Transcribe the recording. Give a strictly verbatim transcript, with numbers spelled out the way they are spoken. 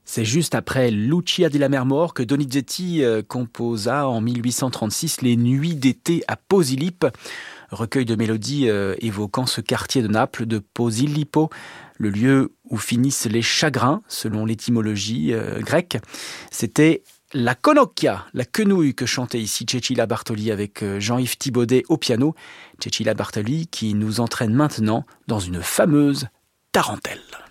C'est juste après Lucia di Lammermoor que Donizetti composa en mille huit cent trente-six les Nuits d'été à Posillipo, recueil de mélodies évoquant ce quartier de Naples de Posillipo, le lieu où finissent les chagrins, selon l'étymologie grecque. C'était la Conocchia, la quenouille que chantait ici Cecilia Bartoli avec Jean-Yves Thibaudet au piano. Cecilia Bartoli qui nous entraîne maintenant dans une fameuse tarentelle.